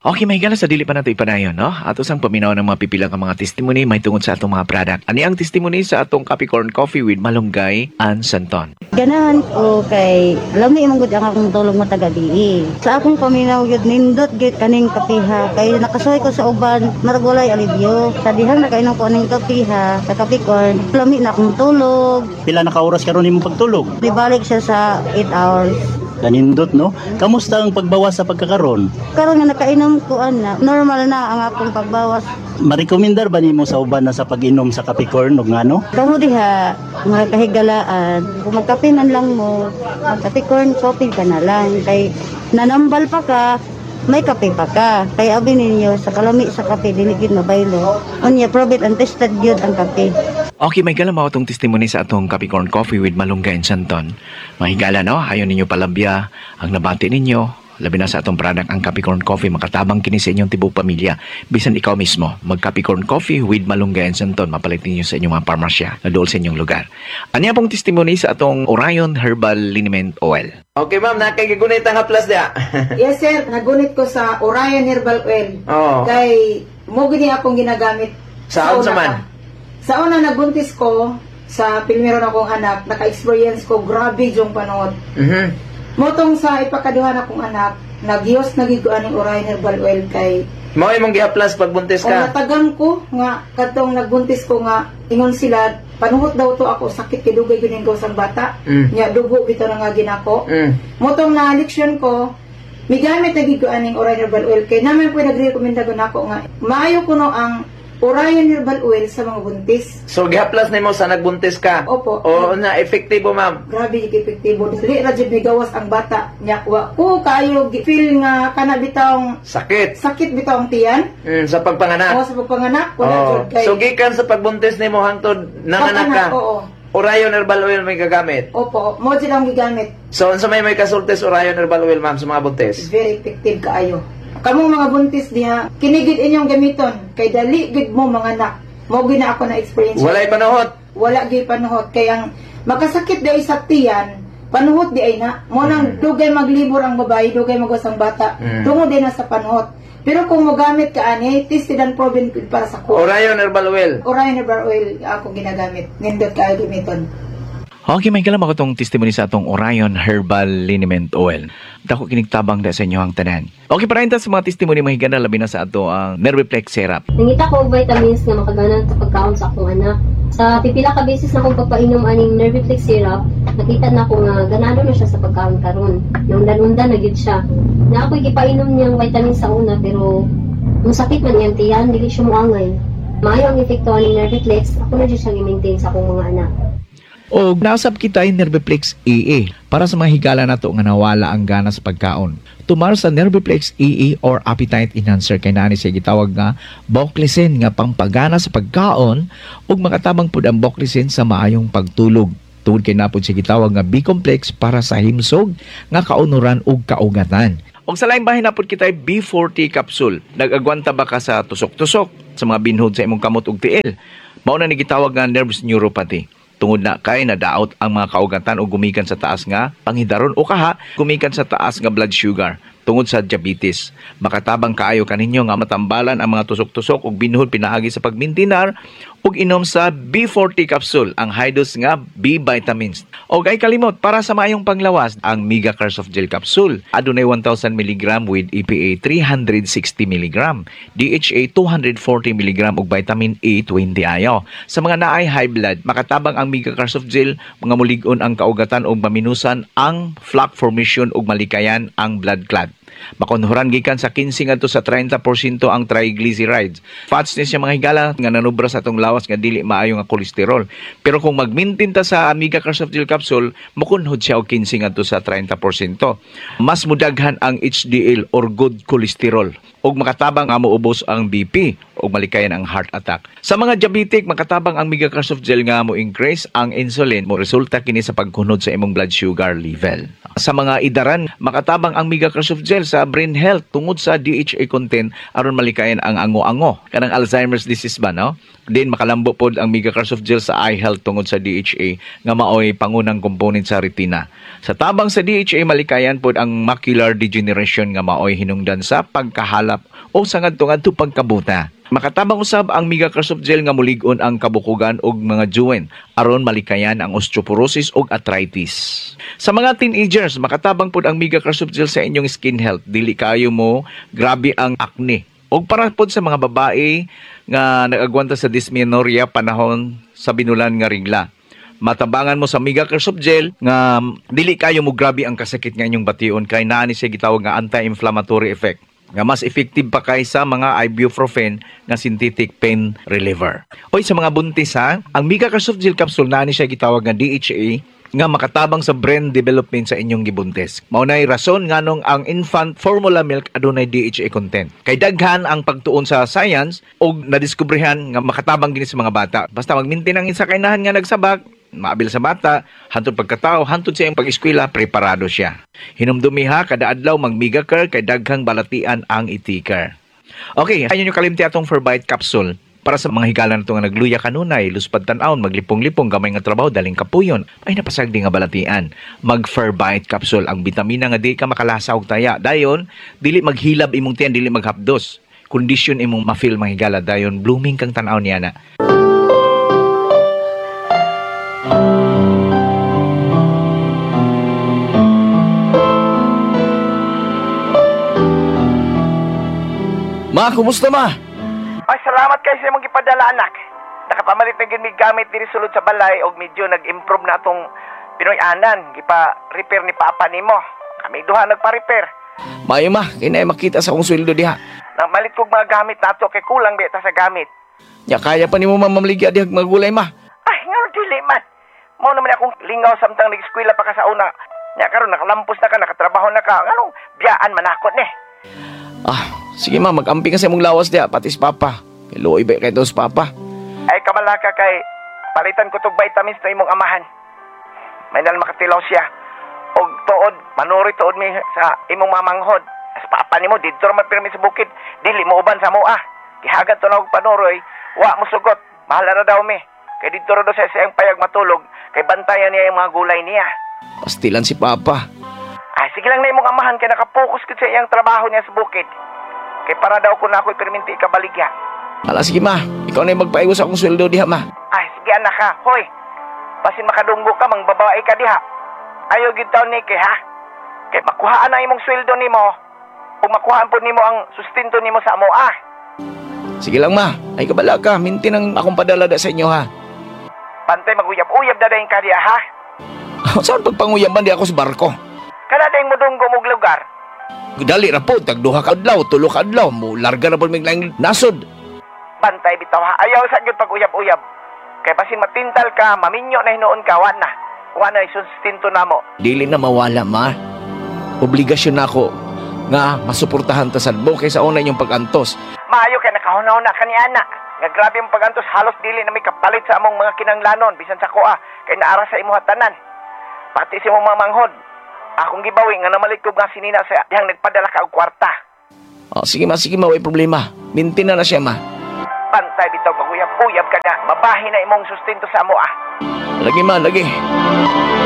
Okay, may gala sa dili pa nato ipanayon, no? Ato sang paminaw ng mga pipilang ang mga testimony may tungod sa atong mga product. Ani ang testimony sa atong Capricorn Coffee with Malunggay and Santon. Ganahan ko kay lami man gud ang akong tulong mo taga-dii. Sa akong paminaw gyud nindot gyud kaning kapiha kay nakasuhay ko sa uban marag walay alibyo. Sa dihang nakainom ko ning kapiha sa Capricorn, lami na akong tulog. Pila na ka oras karon imong pagtulog? Ibalik siya sa 8 hours. Kanindot, no? Kamusta ang pagbawas sa pagkakaron? Karon nga nakainom ko ana, normal na ang akong pagbawas. Marekomendar ba nimo sa uban na sa pag-inom sa Capricorn ug ngano? Kamo diha mga kahigalaan, kung magkape man lang mo, mag-Capricorn coffee ka na lang kay nanambal pa ka, may kape pa ka. Kay abi ninyo sa kalami sa kape dili gid mabaylo. Unya probit and tested gyud ang kape. Okay, may gala mao atong testimony sa atong Capricorn Coffee with Malunggay and Santon. Mahigala, no? Ayaw ninyo palabya ang nabati ninyo. Labi na sa atong product ang Capricorn Coffee, makatabang kini sa inyong tibok pamilya. Bisan ikaw mismo, mag-Capricorn Coffee with Malunggay and Santon, mapalit ninyo sa inyong mga parmasya na dool sa inyong lugar. Ano pong testimony sa atong Orion Herbal Liniment Oil? Okay, ma'am, nakagigunit ang haplas dia. Yes, sir. Nagunit ko sa Orion Herbal Oil. Oo. Kay, mo gini akong ginagamit. Saan sa man? Sa una, nagbuntis ko, sa pilmeron akong anak, naka-experience ko, grabe yung panahon. Motong sa ipakaduhan akong anak, nagyos nagiguan ng Orion Herbal Oil kay, Mao imong gihaplas pag buntis o ka. natagang ko, nga, katong nagbuntis ko nga, ingon sila, panuhot daw to ako, sakit kay dugay gining gawsang bata. Nya, dugo bito na nga ginako. Motong na leksyon ko, may gamit na giguan ng Orion Herbal Oil kay namin po nagrekomenda ko nako nga maayo ko no ang Orion Herbal Oil sa mga buntis. So gihaplas nimo sa nagbuntis ka. Opo. O na efektibo, ma'am. Grabe yung epektibo. Dili ra jud migawas ang bata. Nya wa ko kayo feel nga kana bitawng Sakit. sakit bitawng tiyan. Sa pagpanganak. O sa pagpanganak wala jud kay. So gikan sa pagbuntis nimo hangtod nanganak ka. Oo. Orion Herbal Oil may gagamit. Opo, mo jud ang gigamit. So unsa may kasultes Orion Herbal Oil, ma'am, sa mga buntis? Very effective kaayo. Kamong mga buntis diha, kinigid inyong gamiton kay dali gid mo mga anak. Mo gina ako na experience. Walay panuhot. Wala gid panuhot kay ang makasakit dai sa tiyan, panuhot di ay na. Mo nang dugay maglibor ang babae, dugay magwas ang bata. Tungod din na sa panuhot. Pero kung mogamit ka ani, tested and proven good para sa ko. Orion Herbal Oil. Orion Herbal Oil ako ginagamit. Nindot kaayo gamiton. Okay, may kalam ako itong testimony sa atong Orion Herbal Liniment Oil. Dako kinigtabang da sa inyo ang tanan. Okay, para sa mga testimony mahigana labi na sa ato ang Nerviplex Syrup. Nangita ko og vitamins nga makaganan sa pagkaon sa akong anak. Sa pipila ka beses na akong pagpainom aning Nerviplex Syrup, nakita na ko nga ganado na siya sa pagkaon karon. Naundan-undan na gyud siya. Na ako'y gipainom niyang vitamins sa una pero ang sakit man iyang tiyan, dili siya moangay. Maayo ang epekto aning Nerviplex, ako na gyud siya i-maintain sa akong mga anak. O nausap kita yung Nerviplex EE para sa mga higala na to nga nawala ang gana sa pagkaon. Tumar sa Nerviplex EE or Appetite Enhancer kay nani siya gitawag nga Boclicin nga pangpagana sa pagkaon ug makatabang pud ang Boclicin sa maayong pagtulog. Tungod kay napod siya gitawag nga B-complex para sa himsog nga kaunuran ug kaugatan. Og sa laing bahin napod kita B40 capsule. Nag-agwanta ba ka sa tusok-tusok sa mga binhod sa imong kamot ug tiil? Mao na ni gitawag nga nerves neuropathy. Tungod na kay nadaot ang mga kaugatan o gumikan sa taas nga panghidaron o kaha gumikan sa taas nga blood sugar tungod sa diabetes. Makatabang kaayo kaninyo nga matambalan ang mga tusok-tusok ug binhod pinaagi sa pagmintinar ug inom sa B40 capsule ang high dose nga B vitamins. Og ay kalimot para sa maayong panglawas ang Mega Carsoft Gel Capsule. Adunay 1,000 mg with EPA 360 mg, DHA 240 mg ug vitamin A 20 ayo. Sa mga naay high blood, makatabang ang Mega Carsoft Gel mga mulig-on ang kaugatan ug maminusan ang plaque formation ug malikayan ang blood clot. Makonhuran gikan sa 15 ngadto sa 30% ang triglycerides. Fats ni siya mga higala nga nanubra sa atong lawas nga dili maayo nga kolesterol. Pero kung mag-maintain ta sa Amiga Carsoft Gel Capsule, makunhod siya og 15 ngadto sa 30%. Mas mudaghan ang HDL or good cholesterol ug makatabang nga moubos ang BP ug malikayan ang heart attack. Sa mga diabetic, makatabang ang Mega Carsoft Gel nga mo increase ang insulin mo resulta kini sa pagkunod sa imong blood sugar level. Sa mga idaran, makatabang ang Mega Carsoft Gel sa brain health tungod sa DHA content aron malikayan ang ango-ango kanang Alzheimer's disease ba no. Din makalambo pod ang megacarsoft gel sa eye health tungod sa DHA nga maoy pangunang component sa retina. Sa tabang sa DHA malikayan pod ang macular degeneration nga maoy hinungdan sa pagkahalap o sa ngadto-ngadto pagkabuta. Makatabang usab ang megacarsoft gel nga mulig-on ang kabukugan og mga joint aron malikayan ang osteoporosis ug arthritis. Sa mga teenagers, makatabang pod ang megacarsoft gel sa inyong skin health. Dili kayo mo grabe ang acne. Og para pod sa mga babae nga nag-agwanta sa dysmenorrhea panahon sa binulan nga regla. Matabangan mo sa megacarsoft gel nga dili kayo mo grabe ang kasakit nga inyong bation kay naa ni siya gitawag nga anti-inflammatory effect nga mas effective pa kaysa mga ibuprofen nga synthetic pain reliever. Oy sa mga buntis ha, ang megacarsoft gel capsule naa ni siya gitawag nga DHA nga makatabang sa brain development sa inyong gibuntis. Maunay rason nganong ang infant formula milk adunay DHA content. Kay daghan ang pagtuon sa science og nadiskubrihan nga makatabang gini sa mga bata. Basta mag-maintain ang isa kainahan nga nagsabak, maabil sa bata, hantod pagkatao, hantod sa iyang pag-eskwela, preparado siya. Hinumdumi ha, kada adlaw mag-megacare kay daghang balatian ang itikar. Okay, ayun yung kalimti atong Ferbite capsule. Para sa mga higala na ito nga nagluya kanunay, luspad tanawon, maglipong-lipong, gamay nga trabaho, daling kapuyon, ay napasagdi nga balatian. Mag-Ferbite capsule, ang bitamina nga di ka makalasa og taya. Dayon, dili maghilab imong tiyan, dili maghapdos. Kondisyon imong ma-feel mga higala, dayon blooming kang tanaw niya na. Ma, kumusta ma? Ay, salamat kayo sa imong gipadala, anak. Nakapamalit na gini gamit diri sulod sa balay og medyo nag-improve na atong Pinoy-anan. Gipa-repair ni Papa nimo. Kami duha nagpa-repair. Mayo ma, kinay makita sa akong sweldo diha. Namalit kog mga gamit nato kay kulang beta sa gamit. Ya kaya pa nimo mamamligya diha magulay ma. Ay, nga dili man. Mao naman akong lingaw samtang nag-eskwela pa ka sa una. Nya karon nakalampos na ka, nakatrabaho na ka. Nganong biyaan manakot ni. Sige ma, mag-ampi ka sa imong lawas diha, pati si Papa. Hello, iba kay dos Papa. Ay, kamalaka kay palitan ko tog vitamins na imong amahan. May nal makatilaw siya. Og tuod, manuri tuod mi sa imong mamanghod. Sa Papa nimo didto ra man pirmi sa bukid. Dili mo uban sa moa. Gihagat to na og panuroy, wa mo sugot. Mahal ra daw mi. Kay didto ra daw sa siyang payag matulog, kay bantayan niya yung mga gulay niya. Pastilan si Papa. Ay, sige lang na imong amahan kay nakapokus gid sa iyang trabaho niya sa bukid. Kay para daw ko na ako'y perminti ikabaligya. Ala, sige ma, ikaw na yung magpaiwas akong sweldo diha ma. Ay, sige anak ha. Hoy, pasin makadunggo ka, mangbabae ka diha. Ayaw gid taon ni kay ha. Kay makuhaan ang imong sweldo nimo. Kung makuhaan po nimo ang sustento nimo sa amo ah. Sige lang ma, ay kabala ka, minti nang akong padala da sa inyo ha. Pantay maguyab-uyab na dahin ka diha ha. Saan pagpanguyaman di ako sa barko? Kada dahin mo dunggo mong lugar. Dali ra po, tagduha ka adlaw, tulo ka adlaw, mo larga na po may laing nasod. Bantay bitaw ha. Ayaw sa gyud pag-uyab-uyab. Kay basin matintal ka, maminyo na hinuon ka, wan na. Wan na isustinto namo. Dili na mawala ma. Obligasyon na ako nga masuportahan ta sadbo kaysa una inyong pag-antos. Maayo kay nakahunaw na kaniana. Nga grabe ang pag-antos, halos dili na may kapalit sa among mga kinanglanon bisan sa kuha kay naara sa imong tanan. Pati sa imong mga manghod. Akong gibawi nga namalit ko nga sinina sa yang nagpadala ka og kwarta. Sige ma, way problema. Minti na siya ma. Bantay bitaw maguyab-uyab ka na. Mabahin na imong sustento sa amo ah. Lagi ma, lagi.